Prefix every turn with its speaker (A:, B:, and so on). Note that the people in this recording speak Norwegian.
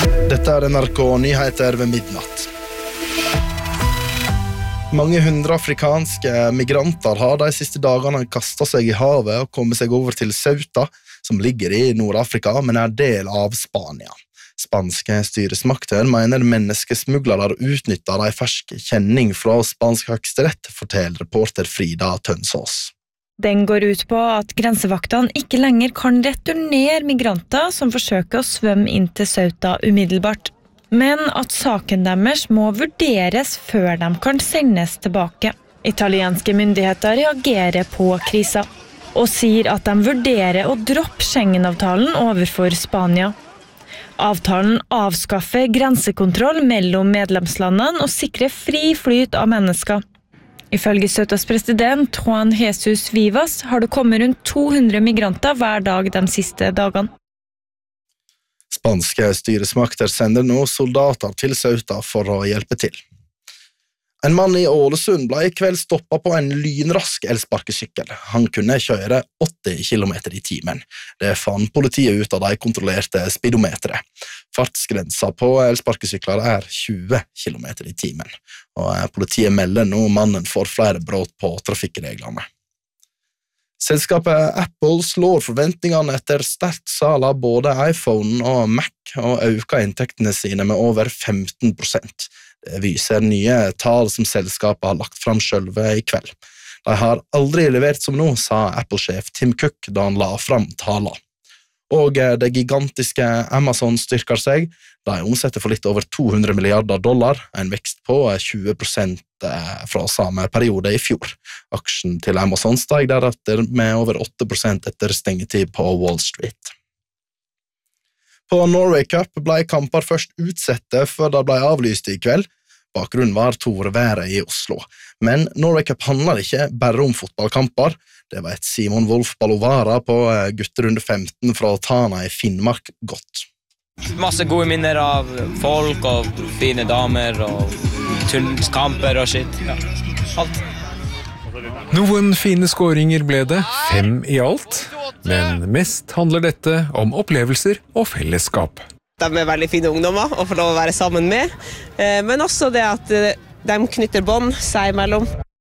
A: Dette NRK Nyheter ved midnatt. Mange hundre afrikanske migranter har de siste dagene kastet seg i havet og kommet seg over til Ceuta, som ligger i Nord-Afrika, men er del av Spania. Spanske styresmakter mener menneskesmuglere utnytter de ferske kjenning fra spansk høyesterett, forteller reporter Frida Tønsås.
B: Den går ut på at grensevaktene ikke lenger kan returnere migranter som forsøker å svømme inn til Ceuta umiddelbart, men at saken deres må vurderes før de kan sendes tilbake. Italienske myndigheter reagerer på krisa og sier at de vurderer å droppe Schengen-avtalen overfor Spania. Avtalen avskaffer grensekontroll mellom medlemslandene og sikrer fri flyt av mennesker. Ifølge Ceutas president Juan Jesus Vivas har det kommet rundt 200 migranter hver dag de siste dagene.
A: Spanske styresmakter sender nå soldater til Ceuta for å hjelpe til. En mann i Ålesund ble i kveld stoppet på en lynrask elsparkesykkel. Han kunne kjøre 80 km i timen. Det fant politiet ut av de kontrollerte speedometeret. Fartsgrensa på elsparkesykler er 20 km i timen. Og politiet melder nå mannen for flere brudd på trafikkreglene. Selskapet Apple slår forventningene etter sterkt salg av både iPhone og Mac og øker inntektene sine med over 15%. Det viser nye tall som selskapet har lagt fram selv i kveld. De har aldri levert som nå, sa Apple-sjef Tim Cook da han la fram tallene. Og det gigantiske Amazon styrker seg. De omsetter for litt over $200 milliarder, en vekst på 20% fra samme periode i fjor. Aksjen til Amazon steg deretter med over 8% etter stengetid på Wall Street. På Norway Cup ble kamper først utsette før de ble avlyst i kveld. Bakgrunnen var torværet i Oslo. Men Norway Cup handler ikke bare om fotballkamper. Det vet Simon Wolf Balovara på gutterunde 15 fra Tana i Finnmark godt.
C: Masse gode minner av folk og fine damer og tullkamper og shit. Ja, alt.
D: Noen fine skåringer ble det, 5 i alt. Men mest handler dette om opplevelser og fellesskap.
E: De er veldig fine ungdommer å få lov å være sammen med, men også det at de knytter bånd seg imellom.